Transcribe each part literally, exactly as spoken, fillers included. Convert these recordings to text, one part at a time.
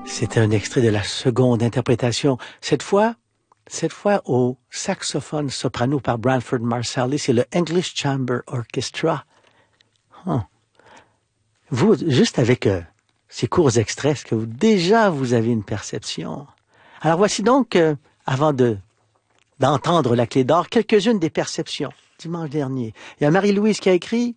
C'était un extrait de la seconde interprétation. Cette fois, cette fois au saxophone soprano par Branford Marsalis et le English Chamber Orchestra. Huh. Vous, juste avec euh, ces courts extraits, est-ce que vous, déjà vous avez une perception? Alors voici donc, euh, avant de d'entendre la clé d'or, quelques-unes des perceptions. Dimanche dernier, il y a Marie-Louise qui a écrit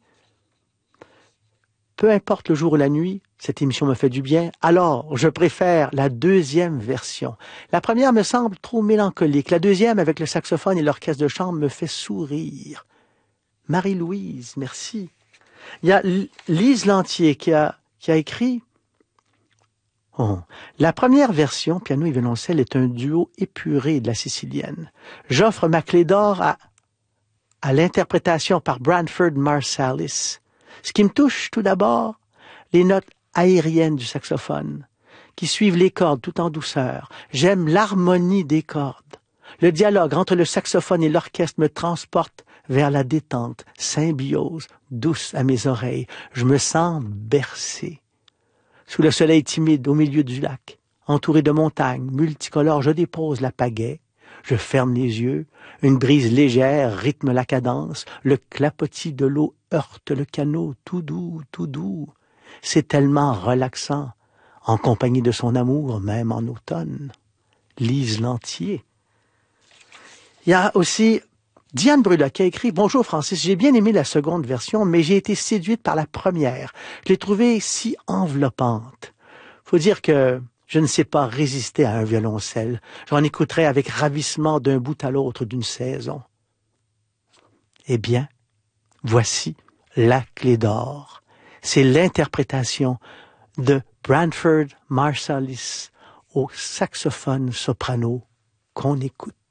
« Peu importe le jour ou la nuit, cette émission me fait du bien, alors je préfère la deuxième version. La première me semble trop mélancolique. La deuxième, avec le saxophone et l'orchestre de chambre, me fait sourire. » Marie-Louise, merci. Il y a Lise Lantier qui a, qui a écrit oh, « La première version, piano et violoncelle, est un duo épuré de la sicilienne. J'offre ma clé d'or à, à l'interprétation par Branford Marsalis. Ce qui me touche tout d'abord, les notes aériennes du saxophone, qui suivent les cordes tout en douceur. J'aime l'harmonie des cordes. Le dialogue entre le saxophone et l'orchestre me transporte vers la détente, symbiose, douce à mes oreilles. Je me sens bercé. Sous le soleil timide au milieu du lac, entouré de montagnes multicolores, je dépose la pagaie. Je ferme les yeux. Une brise légère rythme la cadence. Le clapotis de l'eau heurte le canot, tout doux, tout doux. C'est tellement relaxant, en compagnie de son amour, même en automne. Lise Lantier. Il y a aussi Diane Brula qui a écrit « Bonjour Francis, j'ai bien aimé la seconde version, mais j'ai été séduite par la première. Je l'ai trouvée si enveloppante. Faut dire que je ne sais pas résister à un violoncelle. J'en écouterai avec ravissement d'un bout à l'autre d'une saison. » Eh bien, voici la clé d'or. C'est l'interprétation de Branford Marsalis au saxophone soprano qu'on écoute.